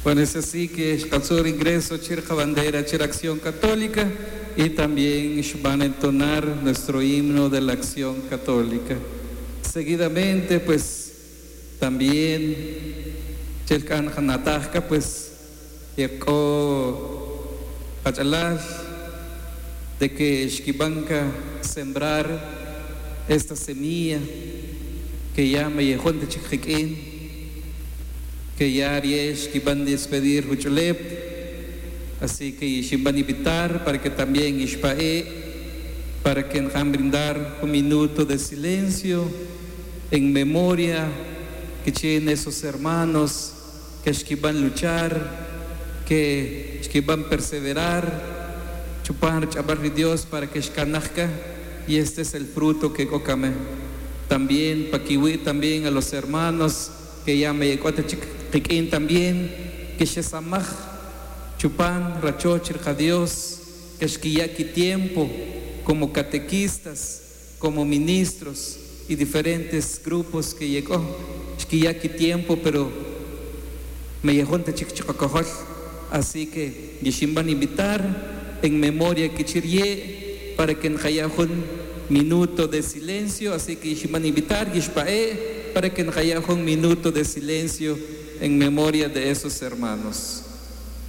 Bueno, es así que calzó ingreso Chirca Bandera, Chira Acción Católica, y también van a entonar nuestro himno de la Acción Católica. Seguidamente, pues, también Chilcan Janatajka, pues, llegó Pachalal, de que Xquibanca sembrar esta semilla que ya me llegó de Chiquiquín, que ya Ariesh que van a despedir Huchulep, así que van a invitar para que también Ishpae, para que nos brindar un minuto de silencio en memoria que tienen esos hermanos que van a luchar, que van a perseverar, chupar, chabar de Dios para que escanazca, y este es el fruto que cocame. También paquiwi, también a los hermanos que ya me llegó a Chiquiquín también, que se samaj, chupan, rachochir a Dios, que esquiyaki tiempo, como catequistas, como ministros y diferentes grupos que llegó, esquiyaki tiempo, pero me llegó a Chiquiquín, así que yishimban invitar en memoria que chirye para que haya un minuto de silencio, así que yishimban invitar Yishpae para que haya un minuto de silencio en memoria de esos hermanos.